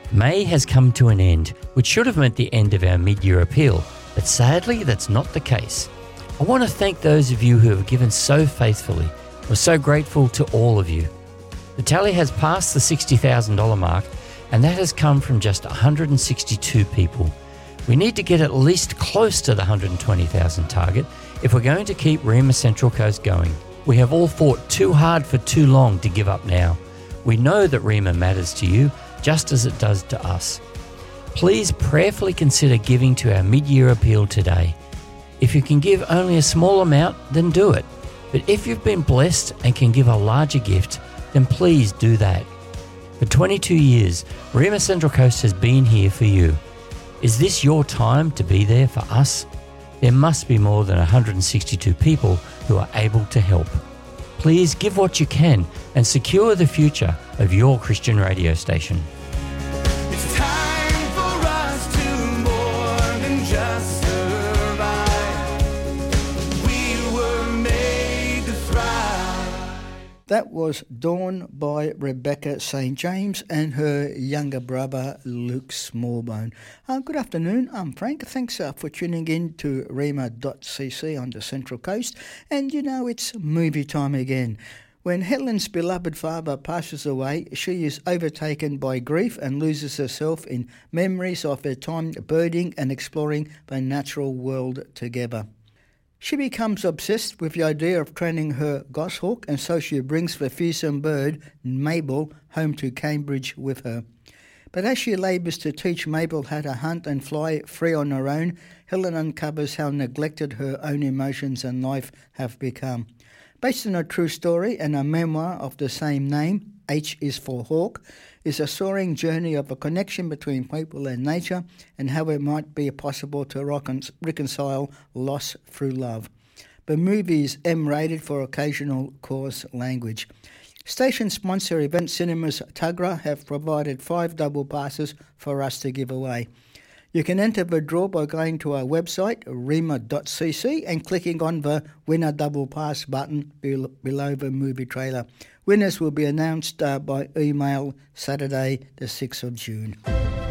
May has come to an end, which should have meant the end of our mid-year appeal, but sadly that's not the case. I want to thank those of you who have given so faithfully. We're so grateful to all of you. The tally has passed the $60,000 mark, and that has come from just 162 people. We need to get at least close to the 120,000 target if we're going to keep Rima Central Coast going. We have all fought too hard for too long to give up now. We know that Rima matters to you, just as it does to us. Please prayerfully consider giving to our mid-year appeal today. If you can give only a small amount, then do it. But if you've been blessed and can give a larger gift, then please do that. For 22 years, Rima Central Coast has been here for you. Is this your time to be there for us? There must be more than 162 people who are able to help. Please give what you can and secure the future of your Christian radio station. It's time for us to more than just survive. We were made to thrive. That was Dawn by Rebecca St. James and her younger brother Luke Smallbone. Good afternoon, I'm Frank. Thanks for tuning in to Rima.cc on the Central Coast. And you know, it's movie time again. When Helen's beloved father passes away, she is overtaken by grief and loses herself in memories of her time birding and exploring the natural world together. She becomes obsessed with the idea of training her goshawk, and so she brings the fearsome bird, Mabel, home to Cambridge with her. But as she labours to teach Mabel how to hunt and fly free on her own, Helen uncovers how neglected her own emotions and life have become. Based on a true story and a memoir of the same name, H is for Hawk, is a soaring journey of a connection between people and nature and how it might be possible to reconcile loss through love. The movie is M-rated for occasional coarse language. Station sponsor Event Cinemas Tuggerah have provided 5 double passes for us to give away. You can enter the draw by going to our website, rima.cc, and clicking on the Winner Double Pass button below the movie trailer. Winners will be announced by email Saturday the 6th of June.